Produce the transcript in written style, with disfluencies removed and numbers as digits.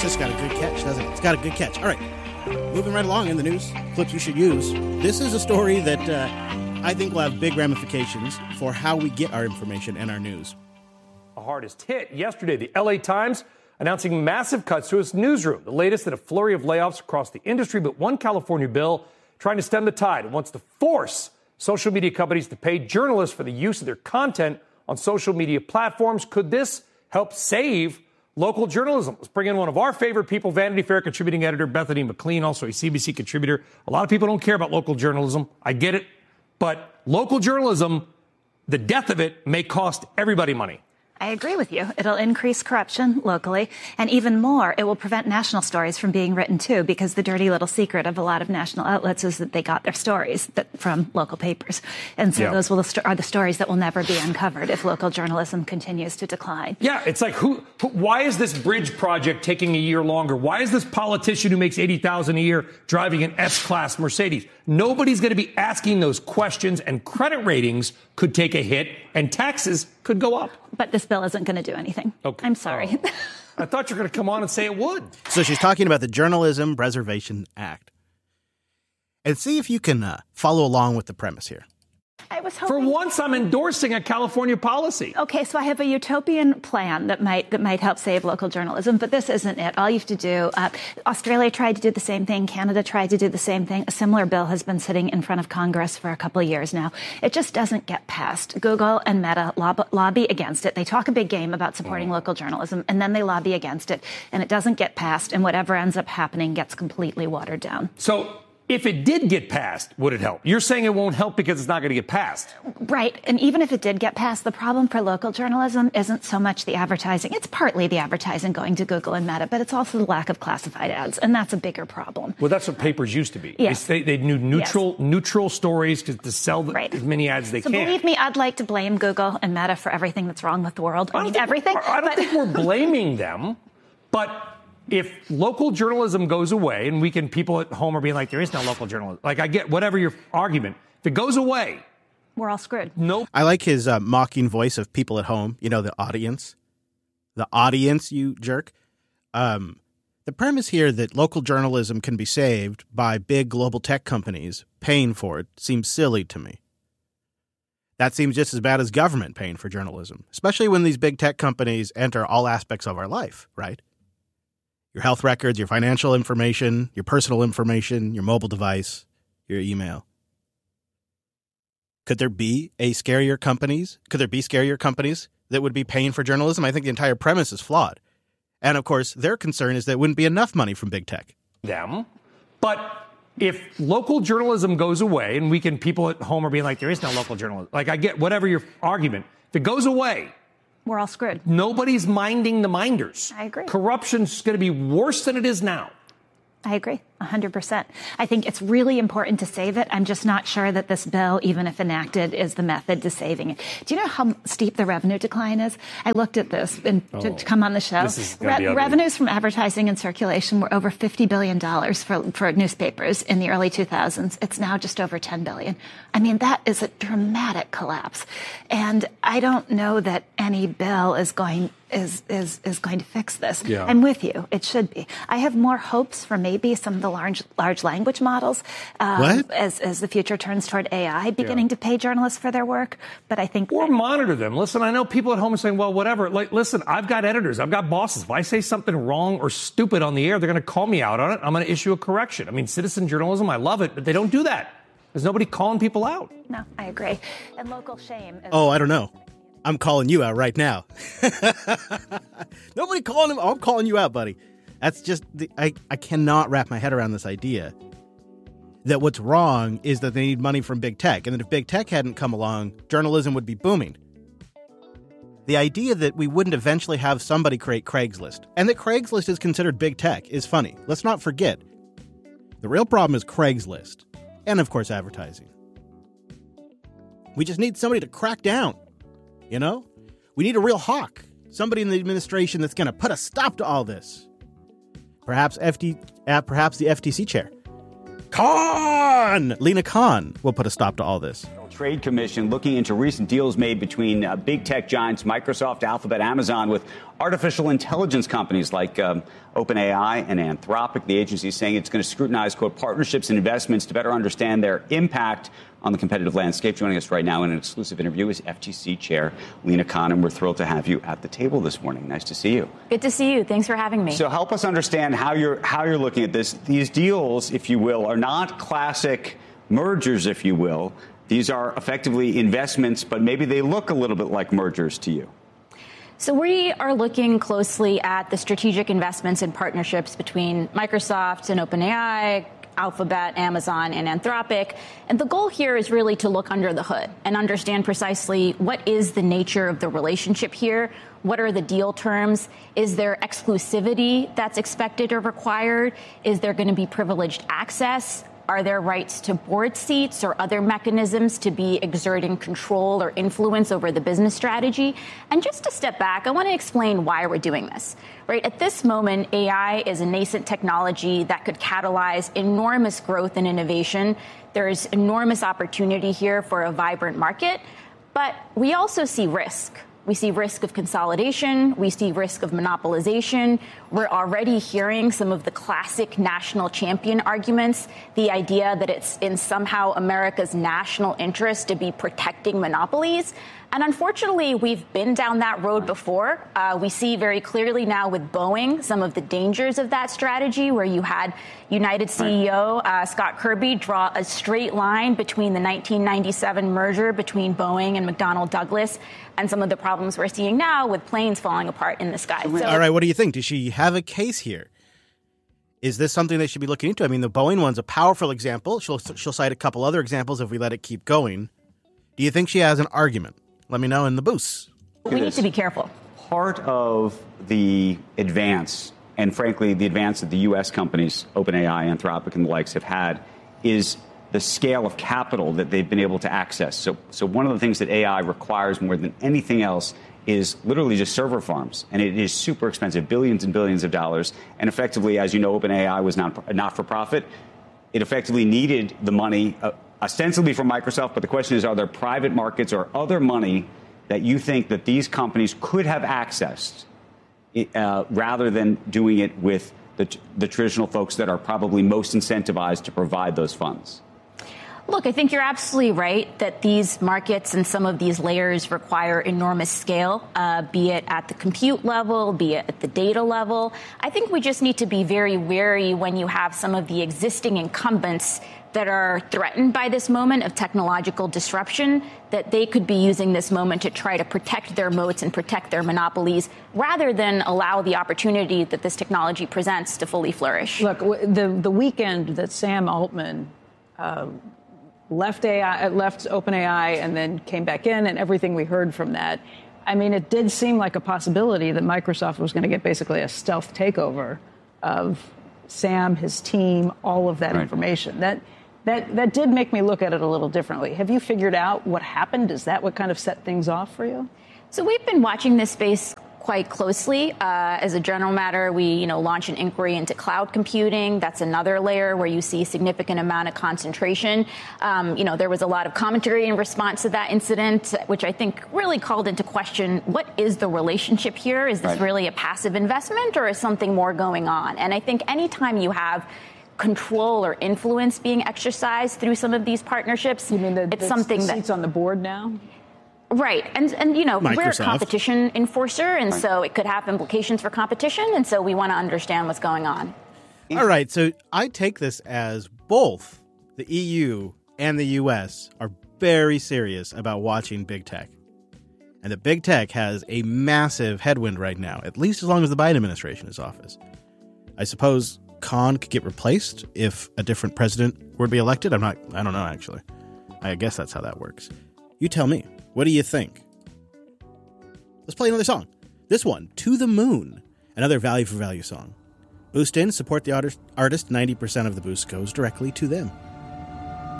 just got a good catch, doesn't it? It's got a good catch. All right. Moving right along in the news, clips you should use. This is a story that I think will have big ramifications for how we get our information and our news. The hardest hit yesterday, the LA Times announcing massive cuts to its newsroom. The latest in a flurry of layoffs across the industry, but one California bill trying to stem the tide and wants to force social media companies to pay journalists for the use of their content on social media platforms. Could this help save local journalism? Let's bring in one of our favorite people, Vanity Fair contributing editor Bethany McLean, also a CBC contributor. A lot of people don't care about local journalism. I get it. But local journalism, the death of it may cost everybody money. I agree with you. It'll increase corruption locally, and even more, it will prevent national stories from being written too, because the dirty little secret of a lot of national outlets is that they got their stories from local papers. And so those are the stories that will never be uncovered if local journalism continues to decline. Yeah, it's like, why is this bridge project taking a year longer? Why is this politician who makes $80,000 a year driving an S-Class Mercedes? Nobody's going to be asking those questions, and credit ratings could take a hit, and taxes could go up. But this bill isn't going to do anything. Okay. I'm sorry. I thought you were going to come on and say it would. So she's talking about the Journalism Preservation Act. And see if you can follow along with the premise here. I was hoping. For once, I'm endorsing a California policy. Okay, so I have a utopian plan that might help save local journalism, but this isn't it. All you have to do, Australia tried to do the same thing. Canada tried to do the same thing. A similar bill has been sitting in front of Congress for a couple of years now. It just doesn't get passed. Google and Meta lobby against it. They talk a big game about supporting local journalism, and then they lobby against it, and it doesn't get passed, and whatever ends up happening gets completely watered down. So if it did get passed, would it help? You're saying it won't help because it's not going to get passed. Right. And even if it did get passed, the problem for local journalism isn't so much the advertising. It's partly the advertising going to Google and Meta, but it's also the lack of classified ads. And that's a bigger problem. Well, that's what papers used to be. Yes. They knew neutral stories to sell as many ads as they can. So believe me, I'd like to blame Google and Meta for everything that's wrong with the world. I mean, everything. I don't think we're blaming them, but if local journalism goes away, and people at home are being like, there is no local journalism. Like, I get whatever your argument. If it goes away, we're all screwed. No. I like his mocking voice of people at home. You know, the audience. The audience, you jerk. The premise here that local journalism can be saved by big global tech companies paying for it seems silly to me. That seems just as bad as government paying for journalism, especially when these big tech companies enter all aspects of our life, right? Your health records, your financial information, your personal information, your mobile device, your email. Could there be scarier companies that would be paying for journalism? I think the entire premise is flawed. And of course, their concern is that there wouldn't be enough money from big tech. But if local journalism goes away, and people at home are being like, there is no local journalism. Like, I get whatever your argument. If it goes away, we're all screwed. Nobody's minding the minders. I agree. Corruption's going to be worse than it is now. I agree, 100%. I think it's really important to save it. I'm just not sure that this bill, even if enacted, is the method to saving it. Do you know how steep the revenue decline is? I looked at this to come on the show. Revenues from advertising and circulation were over $50 billion for newspapers in the early 2000s. It's now just over $10 billion. I mean, that is a dramatic collapse. And I don't know that any bill is going to fix this. Yeah. I'm with you. It should be. I have more hopes for maybe some of the large language models as the future turns toward AI beginning to pay journalists for their work. But I think or monitor them. Listen, I know people at home are saying, well, whatever. Like, listen, I've got editors. I've got bosses. If I say something wrong or stupid on the air, they're going to call me out on it. I'm going to issue a correction. I mean, citizen journalism, I love it, but they don't do that. There's nobody calling people out. No, I agree. And local shame is... I don't know. I'm calling you out right now. Nobody calling him. I'm calling you out, buddy. That's just, I cannot wrap my head around this idea that what's wrong is that they need money from big tech. And that if big tech hadn't come along, journalism would be booming. The idea that we wouldn't eventually have somebody create Craigslist, and that Craigslist is considered big tech, is funny. Let's not forget. The real problem is Craigslist. And, of course, advertising. We just need somebody to crack down. You know? We need a real hawk. Somebody in the administration that's going to put a stop to all this. Perhaps the FTC chair. Lena Khan will put a stop to all this. Trade Commission looking into recent deals made between big tech giants Microsoft, Alphabet, Amazon with artificial intelligence companies like OpenAI and Anthropic. The agency is saying it's going to scrutinize, quote, partnerships and investments to better understand their impact on the competitive landscape. Joining us right now in an exclusive interview is FTC Chair Lina Khan, and we're thrilled to have you at the table this morning. Nice to see you. Good to see you. Thanks for having me. So help us understand how you're looking at this. These deals, if you will, are not classic mergers, if you will. These are effectively investments, but maybe they look a little bit like mergers to you. So we are looking closely at the strategic investments and partnerships between Microsoft and OpenAI, Alphabet, Amazon, and Anthropic. And the goal here is really to look under the hood and understand precisely what is the nature of the relationship here. What are the deal terms? Is there exclusivity that's expected or required? Is there going to be privileged access? Are there rights to board seats or other mechanisms to be exerting control or influence over the business strategy? And just to step back, I want to explain why we're doing this. Right at this moment, AI is a nascent technology that could catalyze enormous growth and innovation. There's enormous opportunity here for a vibrant market, but we also see risk. We see risk of consolidation. We see risk of monopolization. We're already hearing some of the classic national champion arguments, the idea that it's in somehow America's national interest to be protecting monopolies. And unfortunately, we've been down that road before. We see very clearly now with Boeing some of the dangers of that strategy, where you had United CEO Scott Kirby draw a straight line between the 1997 merger between Boeing and McDonnell Douglas and some of the problems we're seeing now with planes falling apart in the sky. All right, what do you think? Does she have a case here? Is this something they should be looking into? I mean, the Boeing one's a powerful example. She'll cite a couple other examples if we let it keep going. Do you think she has an argument? Let me know in the booths. We need to be careful. Part of the advance, and frankly, the advance that the U.S. companies, OpenAI, Anthropic, and the likes have had, is the scale of capital that they've been able to access. So one of the things that AI requires more than anything else is literally just server farms. And it is super expensive, billions and billions of dollars. And effectively, as you know, OpenAI was not for profit. It effectively needed the money ostensibly from Microsoft. But the question is, are there private markets or other money that you think that these companies could have accessed rather than doing it with the traditional folks that are probably most incentivized to provide those funds? Look, I think you're absolutely right that these markets and some of these layers require enormous scale, be it at the compute level, be it at the data level. I think we just need to be very wary when you have some of the existing incumbents that are threatened by this moment of technological disruption, that they could be using this moment to try to protect their moats and protect their monopolies rather than allow the opportunity that this technology presents to fully flourish. Look, the weekend that Sam Altman left OpenAI and then came back in, and everything we heard from that, I mean, it did seem like a possibility that Microsoft was going to get basically a stealth takeover of Sam, his team, all of that information. That did make me look at it a little differently. Have you figured out what happened? Is that what kind of set things off for you? So we've been watching this space quite closely. As a general matter, we launch an inquiry into cloud computing. That's another layer where you see significant amount of concentration. There was a lot of commentary in response to that incident, which I think really called into question, what is the relationship here? Is this really a passive investment, or is something more going on? And I think anytime you have control or influence being exercised through some of these partnerships, you mean it's something the that seats on the board now? Right. And Microsoft. We're a competition enforcer, and so it could have implications for competition. And so we want to understand what's going on. All right. So I take this as both the EU and the US are very serious about watching big tech. And that big tech has a massive headwind right now, at least as long as the Biden administration is in office. I suppose Khan could get replaced if a different president were to be elected. I don't know, actually. I guess that's how that works. You tell me. What do you think? Let's play another song. This one, To the Moon, another value for value song. Boost in, support the artist. 90% of the boost goes directly to them.